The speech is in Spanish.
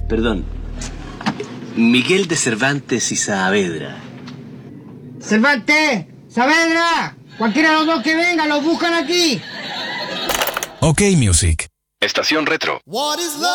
Perdón. Miguel de Cervantes y Saavedra. ¡Cervantes! ¡Saavedra! Cualquiera de los dos que venga, los buscan aquí. OK Music. Estación Retro. What is love?